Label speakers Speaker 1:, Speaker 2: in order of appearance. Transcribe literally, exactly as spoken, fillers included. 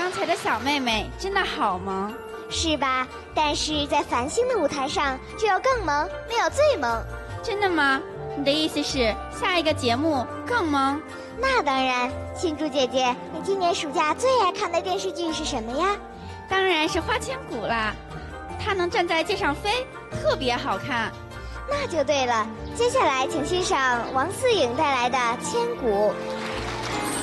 Speaker 1: 刚才的小妹妹真的好萌，
Speaker 2: 是吧？但是在繁星的舞台上，就有更萌，没有最萌。
Speaker 1: 真的吗？你的意思是下一个节目更萌？
Speaker 2: 那当然。青珠姐姐，你今年暑假最爱看的电视剧是什么呀？
Speaker 1: 当然是花千骨啦，它能站在街上飞，特别好看。
Speaker 2: 那就对了。接下来请欣赏王思颖带来的《千古》。